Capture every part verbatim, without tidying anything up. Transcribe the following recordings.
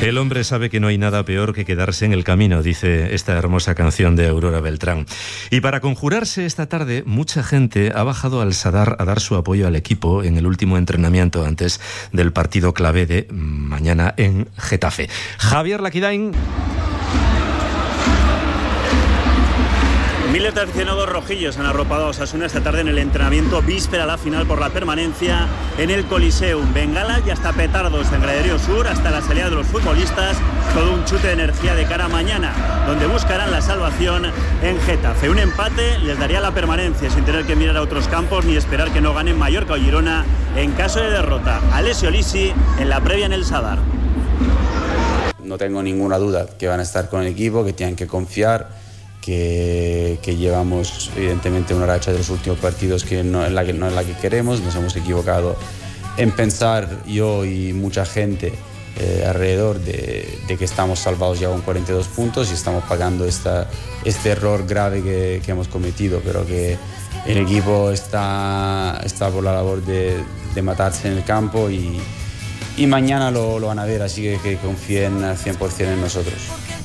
El hombre sabe que no hay nada peor que quedarse en el camino, dice esta hermosa canción de Aurora Beltrán. Y para conjurarse esta tarde, mucha gente ha bajado al Sadar a dar su apoyo al equipo en el último entrenamiento antes del partido clave de mañana en Getafe. Javier Laquidain. Miles de aficionados rojillos han arropado a Osasuna esta tarde en el entrenamiento víspera a la final por la permanencia en el Coliseum. Bengalas y hasta petardos en Graderío Sur, hasta la salida de los futbolistas, todo un chute de energía de cara a mañana, donde buscarán la salvación en Getafe. Un empate les daría la permanencia sin tener que mirar a otros campos ni esperar que no ganen Mallorca o Girona en caso de derrota. Alessio Lisi en la previa en el Sadar. No tengo ninguna duda que van a estar con el equipo, que tienen que confiar. Que, que llevamos evidentemente una racha de los últimos partidos que no es la que no es la que queremos. Nos hemos equivocado en pensar, yo y mucha gente eh, alrededor de, de que estamos salvados ya con cuarenta y dos puntos y estamos pagando esta, este error grave que, que hemos cometido, pero que el equipo está, está por la labor de, de matarse en el campo y, y mañana lo, lo van a ver, así que, que confíen al cien por ciento en nosotros.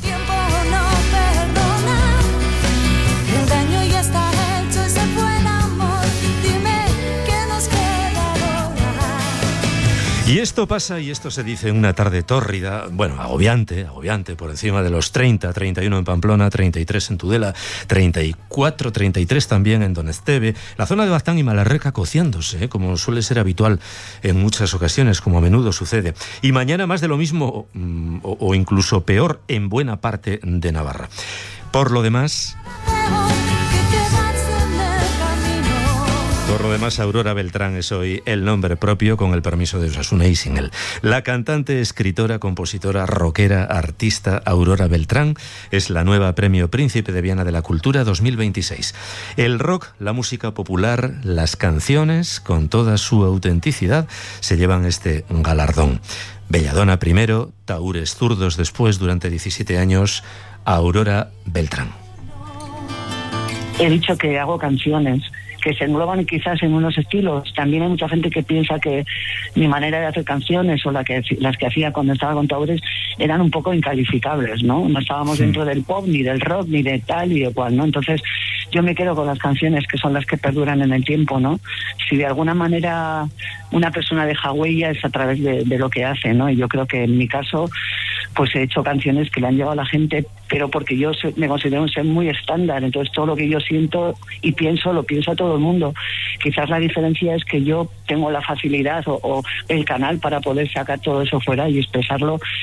Y esto pasa, y esto se dice en una tarde tórrida, bueno, agobiante, agobiante, por encima de los treinta, treinta y uno en Pamplona, treinta y tres en Tudela, treinta y cuatro, treinta y tres también en Donesteve, la zona de Baztán y Malarreca cociéndose, ¿eh? Como suele ser habitual en muchas ocasiones, como a menudo sucede. Y mañana más de lo mismo, o, o incluso peor, en buena parte de Navarra. Por lo demás... Por lo demás, Aurora Beltrán es hoy el nombre propio, con el permiso de Osasuna y sin él. La cantante, escritora, compositora, rockera, artista Aurora Beltrán es la nueva Premio Príncipe de Viana de la Cultura dos mil veintiséis. El rock, la música popular, las canciones, con toda su autenticidad, se llevan este galardón. Belladona primero, tahúres zurdos después, durante diecisiete años, Aurora Beltrán. He dicho que hago canciones que se engloban quizás en unos estilos. También hay mucha gente que piensa que mi manera de hacer canciones o la que, las que hacía cuando estaba con Tahúres eran un poco incalificables, ¿no? No estábamos sí. dentro del pop, ni del rock, ni de tal y de cual, ¿no? Entonces yo me quedo con las canciones que son las que perduran en el tiempo, ¿no? Si de alguna manera una persona deja huella es a través de, de lo que hace, ¿no? Y yo creo que en mi caso pues he hecho canciones que le han llegado a la gente, pero porque yo me considero un ser muy estándar, entonces todo lo que yo siento y pienso, lo pienso a todo el mundo. Quizás la diferencia es que yo tengo la facilidad o, o el canal para poder sacar todo eso fuera y expresarlo